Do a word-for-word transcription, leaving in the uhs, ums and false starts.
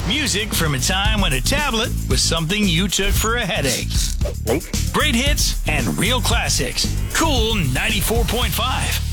Music from a time when a tablet was something you took for a headache. Late. Great hits and real classics. Cool ninety-four point five.